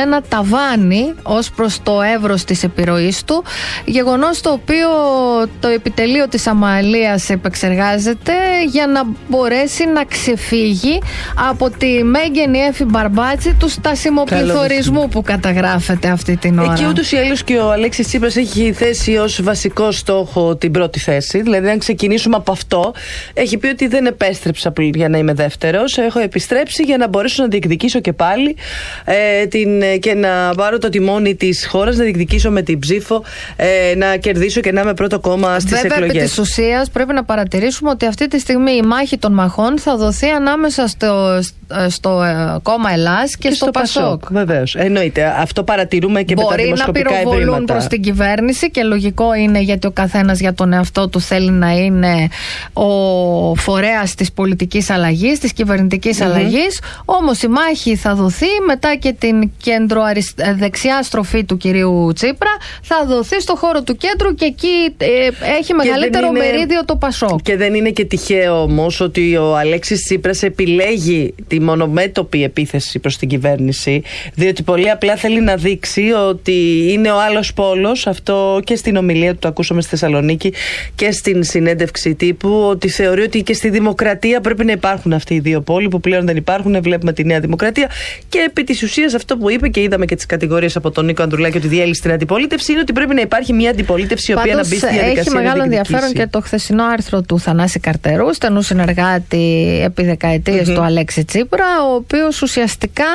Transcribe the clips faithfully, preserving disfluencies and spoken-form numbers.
ένα ταβάνι ως προς το εύρος της επιρροής του, γεγονός το οποίο το επιτελείο της Αμαλίας επεξεργάζεται για να μπορέσει να ξεφύγει από τη μέγενη Έφη Μπαρμπάτση του στασιμοπληθωρισμού που καταγράφεται αυτή την ώρα. Εκεί ούτως ή άλλως και ο Αλέξης Τσίπρας έχει θέσει ως βασικό στόχο την πρώτη θέση. Δηλαδή, αν ξεκινήσουμε από αυτό, έχει πει ότι δεν επέστρεψα για να είμαι δεύτερος. Έχω επιστρέψει για να μπορέσω να διεκδικήσω και πάλι ε, την, και να πάρω το τιμόνι της χώρας, να διεκδικήσω με την ψήφο, ε, να κερδίσω και να είμαι πρώτο κόμμα στις Βέβαια, εκλογές. επί της ουσίας πρέπει να παρατηρήσουμε ότι αυτή τη στιγμή η μάχη των μαχών θα δοθεί ανάμεσα στο, στο ε, κόμμα Ελλάς και, και στο, στο Πασόκ. Πασόκ. Βεβαίως. Εννοείται. Αυτό παρατηρούμε και Μπορεί με τα δημοσκοπικά ευρήματα. Μπορεί να πυροβολούν προς την κυβέρνηση και λογικό είναι, γιατί ο καθένας για τον εαυτό του θέλει να είναι ο φορέας της πολιτικής αλλαγής, της κυβερνητικής mm-hmm. αλλαγής. Όμως η μάχη θα δοθεί μετά και την κέντρο-δεξιά στροφή του κυρίου Τσίπρα, θα δοθεί στο χώρο του κέντρου και εκεί ε, έχει μεγαλύτερο είναι, μερίδιο το Πασόκ. Και δεν είναι και τυχαίο όμως ότι ο Αλέξης Τσίπρας επιλέγει τη μονομέτωπη επίθεση προς την κυβέρνηση, διότι πολύ απλά θέλει να δείξει ότι είναι ο άλλος πόλος. Αυτό και στην ομιλία του το ακούσαμε στη Θεσσαλονίκη και στην συνέντευξη τύπου, ότι θεωρεί ότι και στη δημοκρατία πρέπει να υπάρχουν αυτοί οι δύο πόλοι που πλέον δεν υπάρχουν. Βλέπουμε τη Νέα Δημοκρατία και επί της ουσίας αυτό που είπε, και είδαμε και τις κατηγορίες από τον Νίκο Ανδρουλάκη ότι διέλυσε την αντιπολίτευση, είναι ότι πρέπει να υπάρχει μια αντιπολίτευση η οποία να μπει στη διαδικασία. Έχει μεγάλο ενδιαφέρον και το χθεσινό άρθρο του Θανάση Καρτερού, στενού συνεργάτη επί δεκαετίες mm-hmm. του Αλέξη Τσίπρα, ο οποίος ουσιαστικά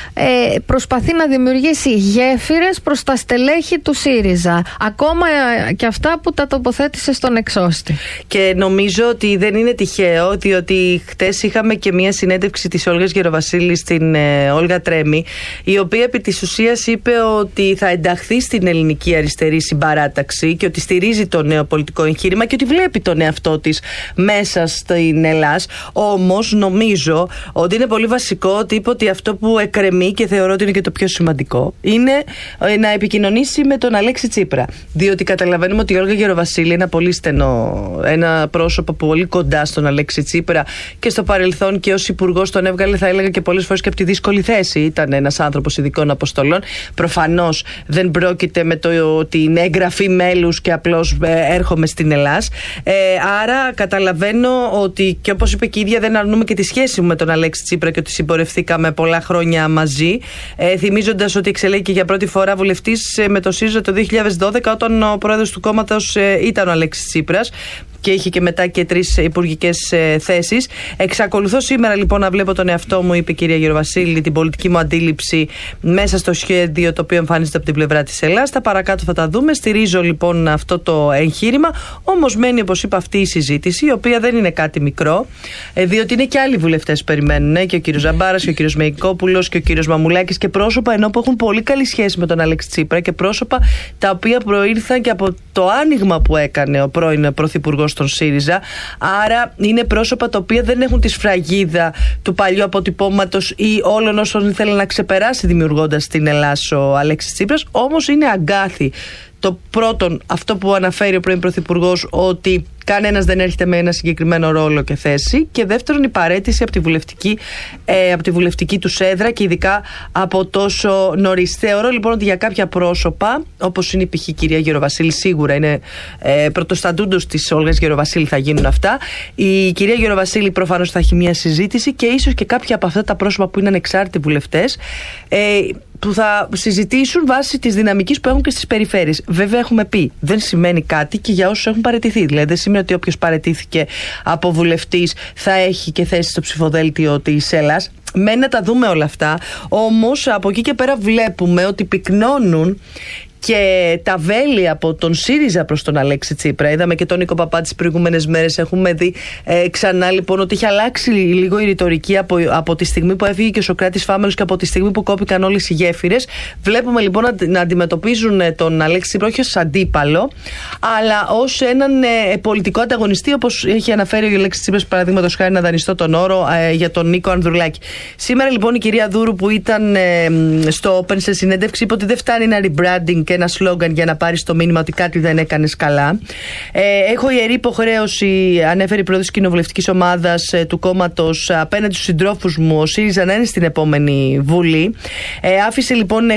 ε, προσπαθεί να δημιουργήσει γέφυρες προς τα στελέχη του ΣΥΡΙΖΑ. Ακόμα και αυτά που τα τοποθέτησε στον εξώστη. Και νομίζω ότι δεν είναι τυχαίο, διότι χτες είχαμε και μια συνέντευξη της Όλγας Γεροβασίλη στην ε, Όλγα Τρέμι, η οποία επί της ουσίας είπε ότι θα ενταχθεί στην ελληνική αριστερή συμπαράταξη και ότι στηρίζει το νέο πολιτικό εγχείρημα και ότι βλέπει τον εαυτό της μέσα στην Ελλάδα. Όμως νομίζω ότι είναι πολύ βασικό ότι είπε ότι αυτό που εκκρεμεί, και θεωρώ ότι είναι και το πιο σημαντικό, είναι να επικοινωνήσει με τον Αλέξη Τσίπρα. Διότι καταλαβαίνουμε ότι η Όλγα Γεροβασίλη είναι ένα πολύ στενό, ένα πρόσωπο πολύ κοντά στον Αλέξη Τσίπρα, και στο παρελθόν και ως υπουργός τον έβγαλε, θα έλεγα, και πολλές φορές και από τη δύσκολη θέση. Ήταν ένας άνθρωπος ειδικών αποστολών. Προφανώς δεν πρόκειται με το ότι είναι εγγραφή μέλους και απλώς ε, έρχομαι στην Ελλάδα. Ε, άρα καταλαβαίνω ότι, και όπως είπε και η ίδια, δεν αρνούμε και τη σχέση μου με τον Αλέξη Τσίπρα και ότι συμπορευθήκαμε πολλά χρόνια μαζί. Ε, θυμίζοντας ότι εξελέγηκε για πρώτη φορά βουλευτής με το ΣΥΡΙΖΑ το δύο χιλιάδες δώδεκα, όταν ο πρόεδρος του κόμματος ε, ήταν ο Αλέξης Τσίπρας, και είχε και μετά και τρεις υπουργικές ε, θέσεις. Εξακολουθώ σήμερα λοιπόν να βλέπω τον εαυτό μου, είπε η κυρία Γεροβασίλη, την πολιτική μου αντίληψη μέσα στο σχέδιο το οποίο εμφανίζεται από την πλευρά της Ελλάδας. Τα παρακάτω θα τα δούμε. Στηρίζω λοιπόν αυτό το εγχείρημα. Όμως μένει, όπως είπα, αυτή η συζήτηση, η οποία δεν είναι κάτι μικρό, ε, διότι είναι και άλλοι βουλευτές που περιμένουν, ε, και ο κύριος Ζαμπάρας και ο κύριος Μεϊκόπουλος και ο κύριος Μαμουλάκης, και πρόσωπα ενώ που έχουν πολύ καλή σχέση με τον Αλέξη Τσίπρα, και πρόσωπα τα οποία προήλθαν και από το άνοιγμα που έκανε ο πρώην πρωθυπουργός στον ΣΥΡΙΖΑ. Άρα είναι πρόσωπα τα οποία δεν έχουν τη σφραγίδα του παλιού αποτυπώματος ή όλων όσων ήθελε να ξεπεράσει δημιουργώντας την Ελλάδα ο Αλέξης Τσίπρας. Όμως είναι αγκάθι το πρώτον, αυτό που αναφέρει ο πρώην πρωθυπουργός, ότι κανένας δεν έρχεται με ένα συγκεκριμένο ρόλο και θέση, και δεύτερον η παραίτηση από τη βουλευτική, ε, από τη βουλευτική του έδρα, και ειδικά από τόσο νωρίς. Θεωρώ λοιπόν ότι για κάποια πρόσωπα, όπως είναι η π.χ. κυρία Γεροβασίλη, σίγουρα είναι ε, πρωτοσταντούντος της Όλγας Γεροβασίλη, θα γίνουν αυτά. Η κυρία Γεροβασίλη προφανώς θα έχει μια συζήτηση, και ίσως και κάποια από αυτά τα πρόσωπα που είναι ανεξάρτητοι βουλευτές, ε, που θα συζητήσουν βάσει της δυναμικής που έχουν και στις περιφέρειες. Βέβαια, έχουμε πει, δεν σημαίνει κάτι και για όσους έχουν παραιτηθεί. Δηλαδή, δεν σημαίνει ότι όποιος παραιτήθηκε από βουλευτής θα έχει και θέση στο ψηφοδέλτιο της Ελλάδας. Μένει να τα δούμε όλα αυτά. Όμως, από εκεί και πέρα βλέπουμε ότι πυκνώνουν και τα βέλη από τον ΣΥΡΙΖΑ προς τον Αλέξη Τσίπρα. Είδαμε και τον Νίκο Παπά τις προηγούμενες μέρες. Έχουμε δει ε, ξανά λοιπόν ότι είχε αλλάξει λίγο η ρητορική από, από τη στιγμή που έφυγε και ο Σωκράτης Φάμελος και από τη στιγμή που κόπηκαν όλες οι γέφυρες. Βλέπουμε λοιπόν να, να αντιμετωπίζουν τον Αλέξη Τσίπρα όχι ως αντίπαλο, αλλά ως έναν ε, πολιτικό ανταγωνιστή, όπως έχει αναφέρει ο Αλέξης Τσίπρας, παραδείγματος χάρη, να δανειστώ τον όρο ε, για τον Νίκο Ανδρουλάκη. Σήμερα λοιπόν η κυρία Δούρου, που ήταν ε, στο Open σε συνέντευξη, είπε ότι δεν φτάνει ένα rebranding και ένα σλόγγαν για να πάρει το μήνυμα ότι κάτι δεν έκανες καλά. Ε, έχω ιερή υποχρέωση, ανέφερε η πρόεδρος της κοινοβουλευτικής ομάδας ε, του κόμματος, απέναντι στους συντρόφους μου, ο ΣΥΡΙΖΑ να είναι στην επόμενη Βουλή. Ε, άφησε λοιπόν